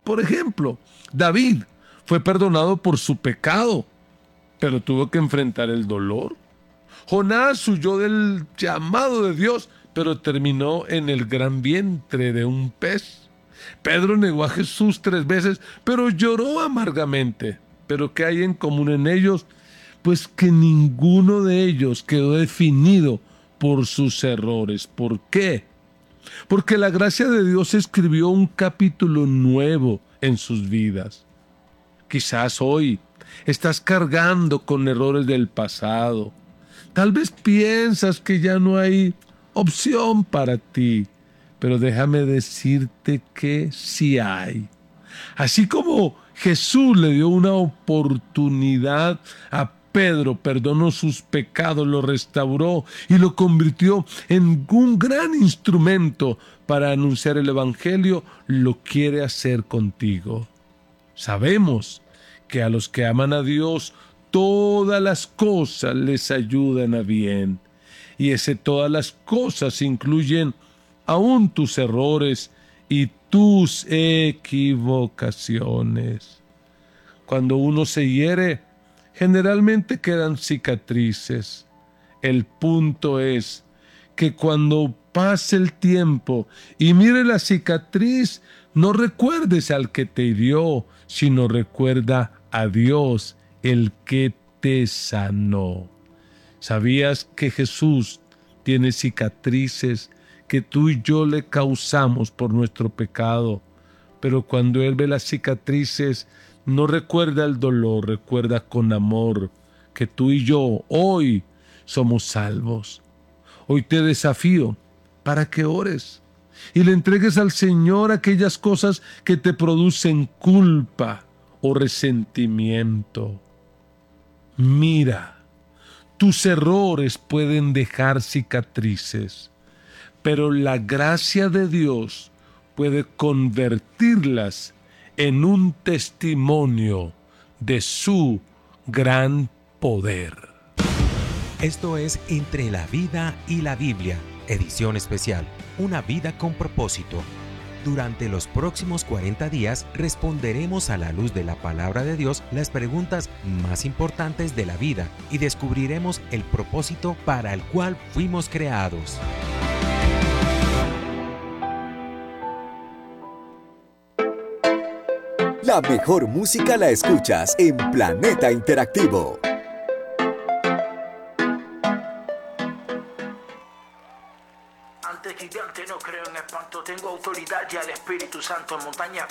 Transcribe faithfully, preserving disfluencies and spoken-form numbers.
Por ejemplo, David fue perdonado por su pecado, pero tuvo que enfrentar el dolor. Jonás huyó del llamado de Dios, pero terminó en el gran vientre de un pez. Pedro negó a Jesús tres veces, pero lloró amargamente. ¿Pero qué hay en común en ellos? Pues que ninguno de ellos quedó definido por sus errores. ¿Por qué? Porque la gracia de Dios escribió un capítulo nuevo en sus vidas. Quizás hoy estás cargando con errores del pasado. Tal vez piensas que ya no hay opción para ti, pero déjame decirte que sí hay. Así como Jesús le dio una oportunidad a Pedro, perdonó sus pecados, lo restauró y lo convirtió en un gran instrumento para anunciar el Evangelio, lo quiere hacer contigo. Sabemos que a los que aman a Dios, todas las cosas les ayudan a bien. Y ese todas las cosas incluyen aún tus errores y tus equivocaciones. Cuando uno se hiere, generalmente quedan cicatrices. El punto es que cuando pase el tiempo y mire la cicatriz, no recuerdes al que te hirió, sino recuerda a Dios, el que te sanó. ¿Sabías que Jesús tiene cicatrices que tú y yo le causamos por nuestro pecado? Pero cuando Él ve las cicatrices, no recuerda el dolor, recuerda con amor que tú y yo hoy somos salvos. Hoy te desafío para que ores y le entregues al Señor aquellas cosas que te producen culpa o resentimiento. Mira, tus errores pueden dejar cicatrices, pero la gracia de Dios puede convertirlas en un testimonio de su gran poder. Esto es Entre la Vida y la Biblia, edición especial, una vida con propósito. Durante los próximos cuarenta días responderemos a la luz de la palabra de Dios las preguntas más importantes de la vida y descubriremos el propósito para el cual fuimos creados. La mejor música la escuchas en Planeta Interactivo. Ante gigante no creo en espanto, tengo autoridad y al Espíritu Santo en montañas